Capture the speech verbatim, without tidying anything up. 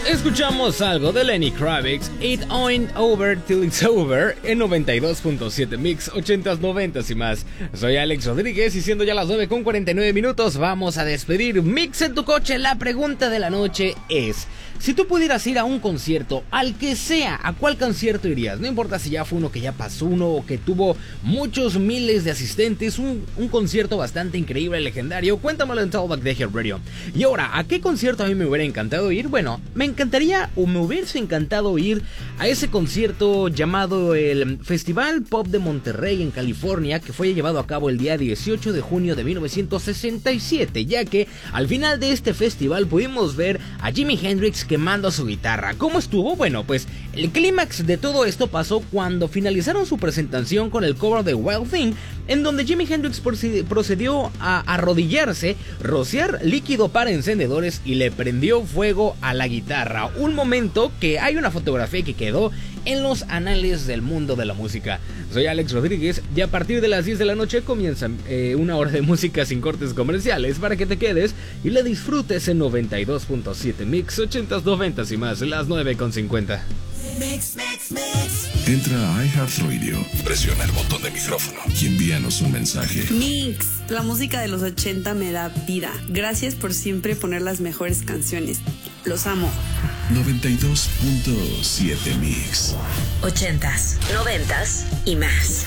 Escuchamos algo de Lenny Kravitz, It Ain't Over Till It's Over, en noventa y dos punto siete Mix, ochentas, noventas y más. Soy Alex Rodríguez y siendo ya las nueve con cuarenta y nueve minutos, vamos a despedir Mix en tu coche. La pregunta de la noche es: si tú pudieras ir a un concierto, al que sea, ¿a cuál concierto irías? No importa si ya fue uno que ya pasó, uno o que tuvo muchos miles de asistentes, un, un concierto bastante increíble, legendario. Cuéntamelo en Talkback de Hit Radio. Y ahora, ¿a qué concierto a mí me hubiera encantado ir? Bueno, me encantaría o me hubiese encantado ir a ese concierto llamado el Festival Pop de Monterrey en California, que fue llevado a cabo el día dieciocho de junio de mil novecientos sesenta y siete, ya que al final de este festival pudimos ver a Jimi Hendrix quemando su guitarra. ¿Cómo estuvo? Bueno, pues el clímax de todo esto pasó cuando finalizaron su presentación con el cover de Wild Thing, en donde Jimi Hendrix procedió a arrodillarse, rociar líquido para encendedores y le prendió fuego a la guitarra. Un momento que hay una fotografía que quedó en los anales del mundo de la música. Soy Alex Rodríguez y a partir de las diez de la noche comienza eh, una hora de música sin cortes comerciales para que te quedes y la disfrutes en noventa y dos punto siete Mix, ochentas, noventas y más, las nueve con cincuenta. Mix, mix, mix. Entra a iHeartRadio, presiona el botón de micrófono y envíanos un mensaje. Mix, la música de los ochenta me da vida. Gracias por siempre poner las mejores canciones. Los amo. noventa y dos punto siete Mix. Ochentas, noventas y más.